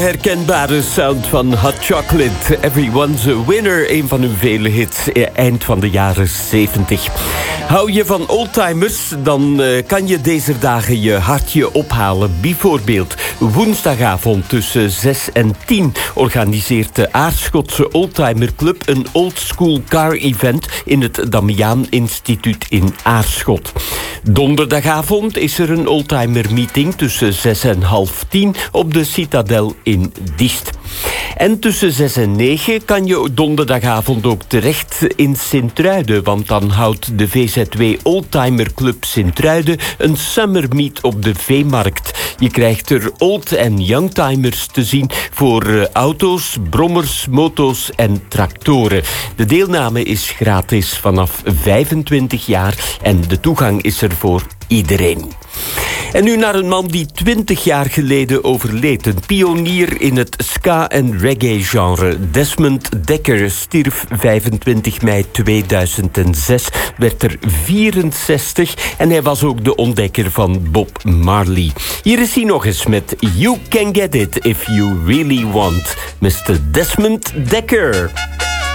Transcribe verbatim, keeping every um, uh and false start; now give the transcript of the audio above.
Herkenbare sound van Hot Chocolate, Everyone's a Winner, een van hun vele hits eind van de jaren zeventig. Hou je van oldtimers, dan uh, kan je deze dagen je hartje ophalen. Bijvoorbeeld woensdagavond tussen zes en tien organiseert de Aarschotse Oldtimer Club een Old School Car Event in het Damiaan Instituut in Aarschot. Donderdagavond is er een oldtimer meeting tussen zes en half tien op de Citadel in Diest. En tussen zes en negen kan je donderdagavond ook terecht in Sint-Truiden, want dan houdt de V Z W Oldtimer Club Sint-Truiden een summer meet op de Veemarkt. Je krijgt er old- en youngtimers te zien voor uh, auto's, brommers, moto's en tractoren. De deelname is gratis vanaf vijfentwintig jaar en de toegang is er voor iedereen. En nu naar een man die twintig jaar geleden overleed. Een pionier in het ska- en reggae-genre. Desmond Dekker stierf vijfentwintig mei tweeduizend zes, werd er vierenzestig en hij was ook de ontdekker van Bob Marley. Hier is hij nog eens met You Can Get It If You Really Want, mister Desmond Dekker.